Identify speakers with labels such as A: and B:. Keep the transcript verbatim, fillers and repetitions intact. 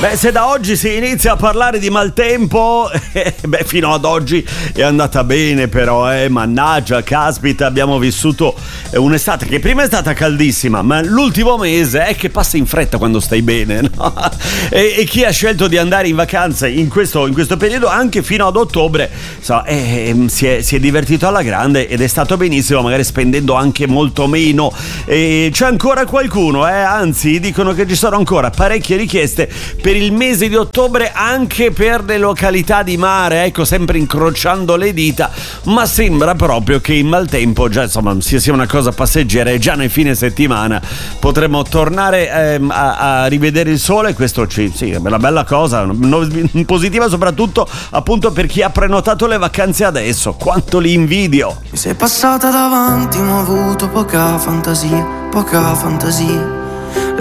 A: Beh, se da oggi si inizia a parlare di maltempo, eh, beh, fino ad oggi è andata bene, però, eh, mannaggia, caspita, abbiamo vissuto un'estate che prima è stata caldissima, ma l'ultimo mese è che passa in fretta quando stai bene, no? E, e chi ha scelto di andare in vacanza in questo, in questo periodo, anche fino ad ottobre, so, eh, si, è, si è divertito alla grande ed è stato benissimo, magari spendendo anche molto meno. E c'è ancora qualcuno, eh, anzi, dicono che ci sono ancora parecchie richieste per il mese di ottobre anche per le località di mare, ecco, sempre incrociando le dita, ma sembra proprio che in maltempo già, insomma, sia, sia una cosa passeggera e già nel fine settimana potremo tornare ehm, a, a rivedere il sole. Questo ci, sì, è una bella cosa, no, positiva soprattutto appunto per chi ha prenotato le vacanze adesso. Quanto li invidio.
B: Mi sei passata davanti ma ho avuto poca fantasia, poca fantasia.